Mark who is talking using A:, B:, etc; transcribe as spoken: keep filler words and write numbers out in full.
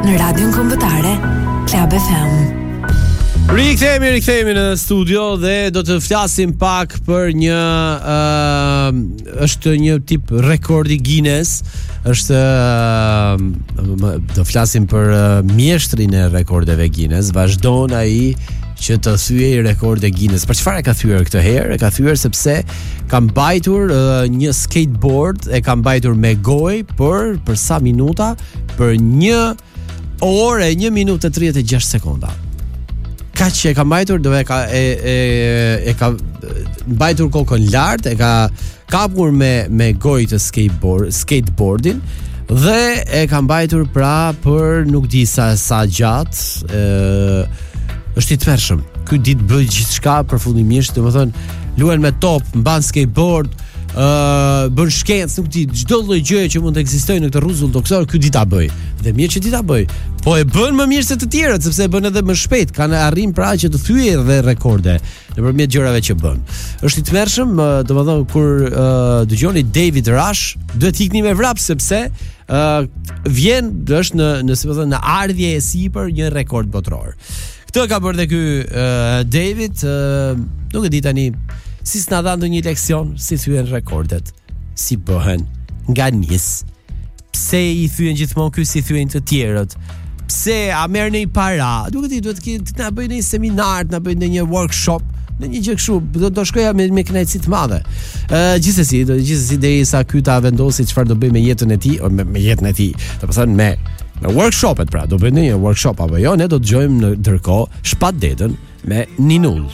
A: në radion kombëtare Club F M.
B: Rikthehemi, rikthehemi në studio dhe do të flasim pak për një uh, është një tip rekordi Guinness. Është uh, do flasim për uh, mjeshtrin e rekordeve Guinness. Vazhdon ai që të thyej rekorde Guinness. Për çfarë e ka thyer këtë herë? E ka thyer sepse ka mbajtur uh, një skateboard, e ka mbajtur me gojë për për sa minuta? Për një orë e një minutë e tridhjetë e gjashtë sekonda. Ka që e ka mbajtur, do e ka e e e ka mbajtur kokën lart, e ka kapur me me gojë të skateboard, skateboardin dhe e ka mbajtur pra për nuk di sa sa gjatë, ë është i tmerrshëm. Ky ditë bëj gjithçka përfundimisht, domethënë luan me top, mban skateboard, ë uh, bën shkencë, nuk di, çdo lloj gjëje që mund të ekzistojë në këtë rrezull toksor, ky ditë ta bëj. Dhe mirë që ti ta bëj. Po e bën më mirë se të tjerët, sepse e bën edhe më shpejt, kanë arrin pra që të thyejë edhe rekorde nëpërmjet gjërave që bën. Është i tmerrshëm, domethënë kur uh, dëgjoni David Rush, duhet ikni me vrap sepse uh, vjen është në në si më thënë në ardhje e sipër një rekord botror. Këtë ka bërë dhe ky uh, David, uh, nuk e di tani si s'na dha ndonjë leksion, si thyen rekordet, si bëhen nga nis. Pse i thyen gjithmonë ky si thyen të tjerët? Pse a merr në para? Duhet ti duhet të na bëjnë një seminar, të na bëjnë një workshop, në një gjë kështu, do do shkoja me me kënaqësi të madhe. Ë uh, gjithsesi, do gjithsesi derisa ky ta vendosi çfarë do bëj me jetën e tij, o me, me jetën e tij. Do të thënë me me workshopet pra, do bëjnë një workshop apo jo, ne do të dëgjojmë në ndërkohë Shpat Detën me Ninull.